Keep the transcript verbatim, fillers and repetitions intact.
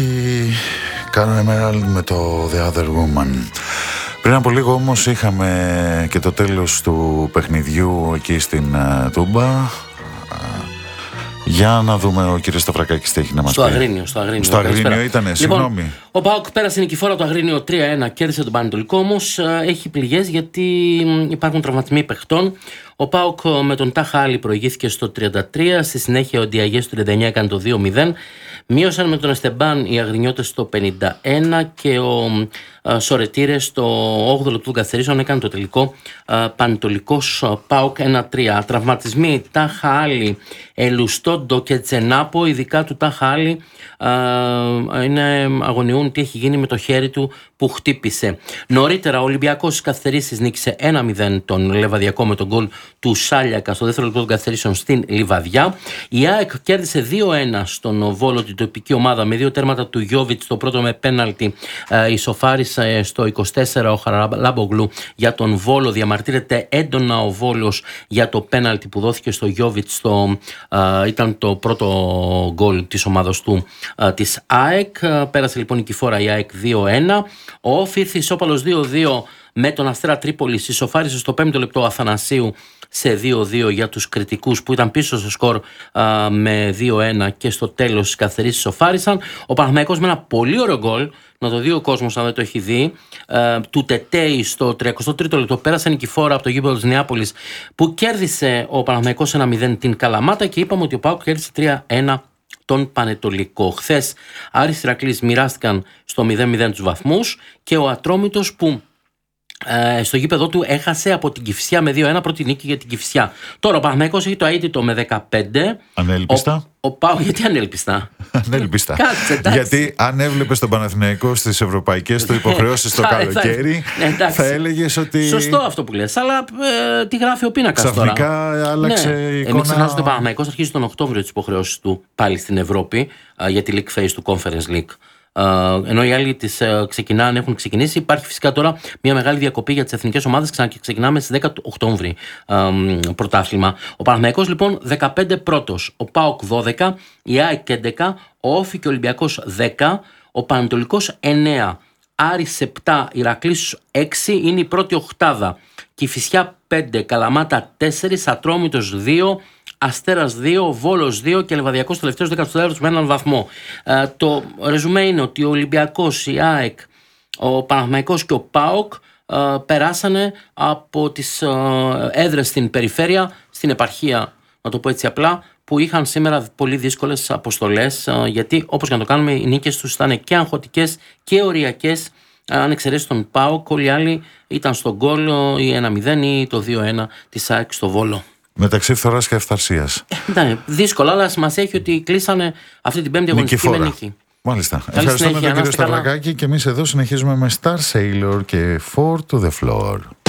Κάνω Emerald με το The Other Woman. Πριν από λίγο όμως είχαμε και το τέλος του παιχνιδιού εκεί στην uh, Τούμπα. Για να δούμε ο κύριος Σταυρακάκης τι έχει να μας στο πει. Αγρίνιο, στο Αγρίνιο. Στο Αγρίνιο ήτανε, συγγνώμη. Λοιπόν, ο ΠΑΟΚ πέρασε νικηφόρα το Αγρίνιο τρία ένα, κέρδισε τον Πανετολικό, όμως έχει πληγές γιατί υπάρχουν τραυματισμοί παιχτών. Ο ΠΑΟΚ με τον Τάχα Άλλη προηγήθηκε στο τριάντα τρία, στη συνέχεια ο Ντιαγέ στο τριάντα εννιά έκανε το δύο μηδέν. Μείωσαν με τον Εστεμπάν οι Αγρινιώτες στο πενήντα ένα και ο α, Σορετήρες στο όγδοο λεπτό καθαρίσεων έκανε το τελικό α, Πανετολικός ΠΑΟΚ ένα τρία. Τραυματισμοί Τάχα Άλλη, Ελουστόντο και Τσενάπο, ειδικά του Τάχα Άλλη είναι αγωνιούν τι έχει γίνει με το χέρι του που χτύπησε. Νωρίτερα ο Ολυμπιακός στις καθυστερήσεις νίκησε ένα μηδέν τον Λεβαδιακό με τον γκολ του Σάλιακα στο δεύτερο λεπτό των καθυστερήσεων στην Λιβαδιά. Η ΑΕΚ κέρδισε δύο ένα στον Βόλο, την τοπική ομάδα, με δύο τέρματα του Γιόβιτς, το πρώτο με πέναλτι ε, ισοφάρισε στο είκοσι τέσσερα ο Χαραλάμπογλου για τον Βόλο. Διαμαρτύρεται έντονα ο Βόλος για το πέναλτι που δόθηκε στο Γιόβιτς, στο, ε, ήταν το πρώτο γκολ της ομάδας του ε, της ΑΕΚ. Πέρασε λοιπόν η νικηφόρα η ΑΕΚ δύο ένα. Ο Όφη ισόπαλος δύο δύο με τον Αστέρα Τρίπολης, ισοφάρισε στο πέμπτο λεπτό Αθανασίου σε δύο δύο για τους κριτικούς που ήταν πίσω στο σκορ α, με δύο ένα και στο τέλος τις καθυστερήσεις ισοφάρισαν. Ο Παναθηναϊκός με ένα πολύ ωραίο γκολ, να το δει ο κόσμος αν δεν το έχει δει, α, του Τετέι στο τριακοστό τρίτο λεπτό πέρασε νικηφόρα από το γήπεδο της Νεάπολης που κέρδισε ο Παναθηναϊκός ένα μηδέν την Καλαμάτα και είπαμε ότι ο ΠΑΟΚ κέρδισε τρία ένα τον Πανετολικό. Χθες Άρης Ηρακλής μοιράστηκαν στο μηδέν μηδέν τους βαθμούς και ο Ατρόμητος που Ε, στο γήπεδο του έχασε από την Κηφισιά με δύο ένα, πρώτη νίκη για την Κηφισιά. Τώρα ο Παναθηναϊκός έχει το αίτητο με δεκαπέντε. Ανέλπιστα. Ο, ο Πάο, γιατί ανέλπιστα. Ανέλπιστα. Κάτσε, γιατί αν έβλεπες τον Παναθηναϊκό στις ευρωπαϊκές του υποχρεώσεις το καλοκαίρι, θα, θα έλεγες ότι. Σωστό αυτό που λες, αλλά ε, τι γράφει ο πίνακας τώρα. Ξαφνικά άλλαξε ναι. η εικόνα. Μην ξεχνάς ότι ο Παναθηναϊκός αρχίζει τον Οκτώβριο τις υποχρεώσεις του πάλι στην Ευρώπη ε, για τη League Phase του Conference League. Uh, ενώ οι άλλοι τις uh, ξεκινάνε, έχουν ξεκινήσει. Υπάρχει φυσικά τώρα μια μεγάλη διακοπή για τις εθνικές ομάδες. Ξεκινάμε στις δέκα Οκτώβρη uh, πρωτάθλημα. Ο Παναθηναϊκός λοιπόν δεκαπέντε πρώτος, ο ΠΑΟΚ δώδεκα, η ΑΕΚ έντεκα, ο Όφη και ο Ολυμπιακός δέκα, ο Πανετολικός εννέα, Άρης επτά, Ηρακλής έξι, είναι η πρώτη οχτάδα. Κηφισιά πέντε, Καλαμάτα τέσσερα, Ατρόμητος δύο, Αστέρας δύο, Βόλος δύο και Λεβαδιακός τελευταίος δέκατος τέταρτος με έναν βαθμό. Ε, το ρεζουμέ είναι ότι ο Ολυμπιακός, η ΑΕΚ, ο Παναθηναϊκός και ο ΠΑΟΚ ε, περάσανε από τις ε, έδρες στην περιφέρεια, στην επαρχία, να το πω έτσι απλά, που είχαν σήμερα πολύ δύσκολες αποστολές, ε, γιατί όπως και να το κάνουμε οι νίκες τους ήταν και αγχωτικές και οριακές. Αν εξαιρέσει τον ΠΑΟΚ, όλοι οι άλλοι ήταν στον γκολ ή ένα μηδέν ή το δύο ένα της ΑΕΚ στο Βόλο. Μεταξύ φθοράς και αυθαρσίας. Ήταν δύσκολο, αλλά σημασία έχει ότι κλείσανε αυτή την πέμπτη αγωνιστική με νίκη. Μάλιστα. Καλή Ευχαριστούμε τον κύριο Σταυρακάκη και εμείς εδώ συνεχίζουμε με Star Sailor και Four to the Floor.